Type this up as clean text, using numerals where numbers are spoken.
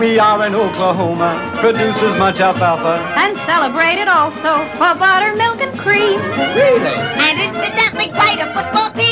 We are in Oklahoma, produces much alfalfa. And celebrated also for buttermilk and cream. Really? And incidentally quite a football team.